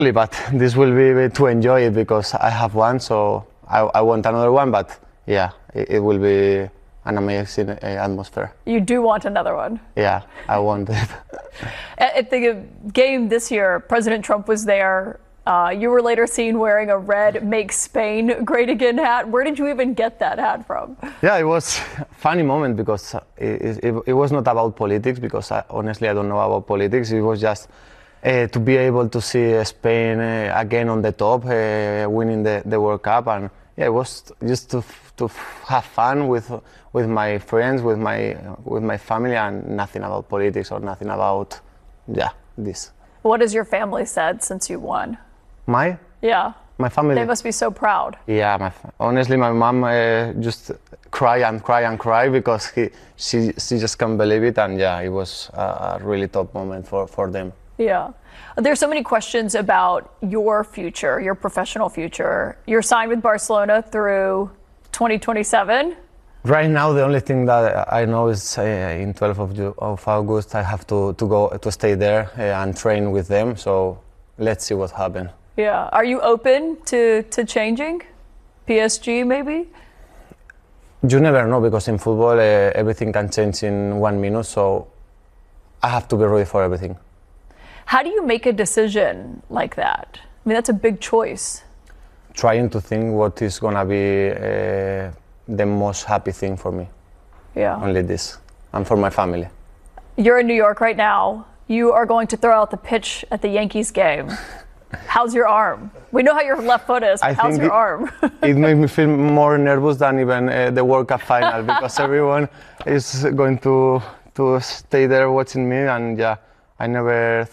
But this will be to enjoy it because I have one, so I want another one. But yeah, it will be an amazing atmosphere. You do want another one? Yeah, I want it. At the game this year, President Trump was there. You were later seen wearing a red Make Spain Great Again hat. Where did you even get that hat from? Yeah, it was a funny moment because it was not about politics, because honestly I don't know about politics. It was just to be able to see Spain again on the top, winning the World Cup, and yeah, it was just to have fun with my friends, with my family, and nothing about politics or nothing about this. What has your family said since you won? My family. They must be so proud. Yeah, honestly, my mom just cry and cry and cry because she just can't believe it, and yeah, it was a really top moment for them. Yeah. There's so many questions about your future, your professional future. You're signed with Barcelona through 2027. Right now, the only thing that I know is in 12th of August, I have to go to stay there and train with them. So let's see what happens. Yeah. Are you open to changing? PSG maybe? You never know, because in football everything can change in 1 minute. So I have to be ready for everything. How do you make a decision like that? I mean, that's a big choice. Trying to think what is going to be the most happy thing for me. Yeah. Only this. And for my family. You're in New York right now. You are going to throw out the pitch at the Yankees game. How's your arm? We know how your left foot is. How's your arm? It made me feel more nervous than even the World Cup final, because everyone is going to stay there watching me, and yeah, I never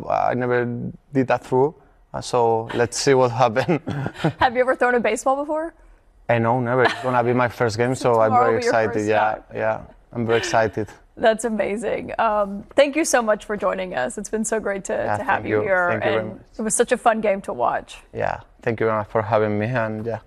did that through. So let's see what happens. Have you ever thrown a baseball before? No, never. It's gonna be my first game, so I'm very excited. Yeah, I'm very excited. That's amazing. Thank you so much for joining us. It's been so great to have you here. Thank you very much. It was such a fun game to watch. Yeah, thank you very much for having me, and yeah.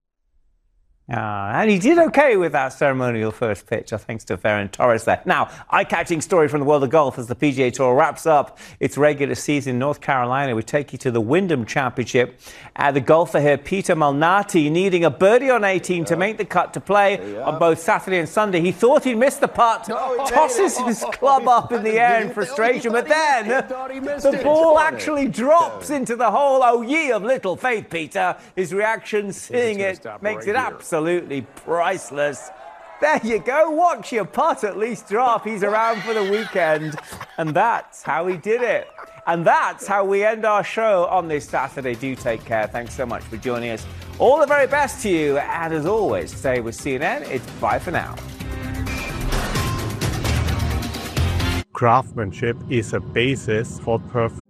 And he did okay with that ceremonial first pitch, thanks to Ferran Torres there. Now, eye-catching story from the world of golf as the PGA Tour wraps up its regular season in North Carolina. We take you to the Wyndham Championship. The golfer here, Peter Malnati, needing a birdie on 18 to make the cut to play on both Saturday and Sunday. He thought he'd missed the putt, tosses his club up in the air in frustration, but then the ball actually drops into the hole. Oh, ye of little faith, Peter. His reaction, seeing it, makes it absolutely priceless. There you go. Watch your putt at least drop. He's around for the weekend. And that's how he did it. And that's how we end our show on this Saturday. Do take care. Thanks so much for joining us. All the very best to you. And as always, stay with CNN. It's bye for now. Craftsmanship is a basis for perfect